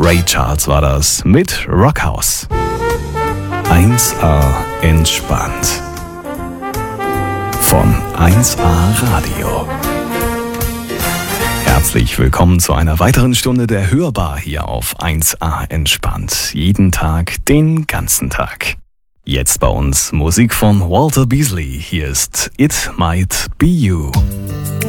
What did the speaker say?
Ray Charles war das mit Rockhouse. 1A entspannt. Von 1A Radio. Herzlich willkommen zu einer weiteren Stunde der Hörbar hier auf 1A entspannt. Jeden Tag, den ganzen Tag. Jetzt bei uns Musik von Walter Beasley. Hier ist It Might Be You.